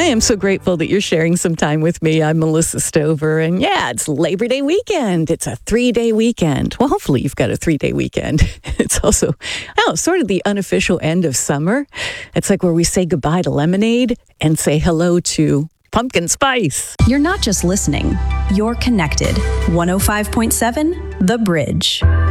am so grateful that you're sharing some time with me. I'm Melissa Stover, and yeah, it's Labor Day weekend. It's a 3-day weekend. Well, hopefully you've got a 3-day weekend. It's also, sort of the unofficial end of summer. It's like where we say goodbye to lemonade and say hello to pumpkin spice. You're not just listening, you're connected. 105.7 The Bridge.